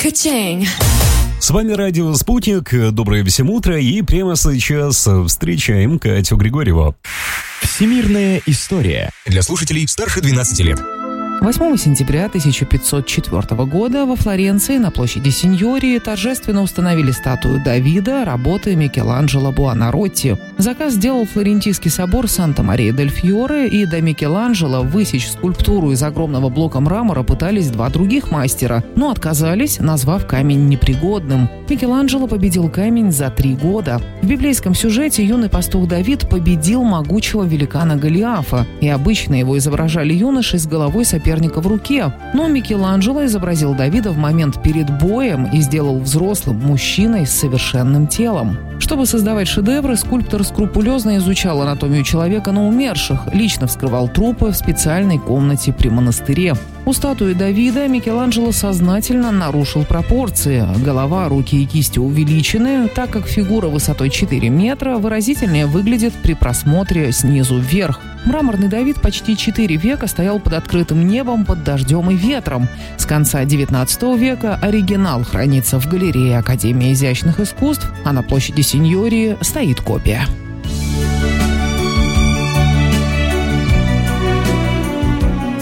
Качень. С вами радио «Спутник». Доброе всем утро. И прямо сейчас встречаем Катю Григорьеву. Всемирная история для слушателей старше 12 лет. 8 сентября 1504 года во Флоренции на площади Синьории торжественно установили статую Давида работы Микеланджело Буонаротти. Заказ сделал Флорентийский собор Санта-Мария-дель-Фьоре, и до Микеланджело высечь скульптуру из огромного блока мрамора пытались два других мастера, но отказались, назвав камень непригодным. Микеланджело победил камень за 3 года. В библейском сюжете юный пастух Давид победил могучего великана Голиафа, и обычно его изображали юношей с головой соперника в руке. Но Микеланджело изобразил Давида в момент перед боем и сделал взрослым мужчиной с совершенным телом. Чтобы создавать шедевры, скульптор скрупулезно изучал анатомию человека на умерших, лично вскрывал трупы в специальной комнате при монастыре. У статуи Давида Микеланджело сознательно нарушил пропорции. Голова, руки и кисти увеличены, так как фигура высотой 4 метра выразительнее выглядит при просмотре снизу вверх. Мраморный Давид почти 4 века стоял под открытым небом, под дождем и ветром. С конца XIX века оригинал хранится в галерее Академии изящных искусств, а на площади Синьории стоит копия.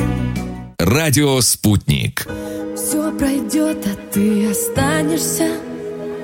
Радио «Спутник». Все пройдет, а ты останешься.